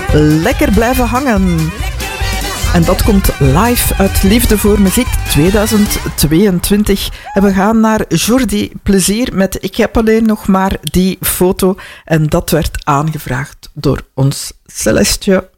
Lekker blijven hangen. En dat komt live uit Liefde voor Muziek 2022. En we gaan naar Jordi Plezier met Ik heb alleen nog maar die foto. En dat werd aangevraagd door ons Celestje.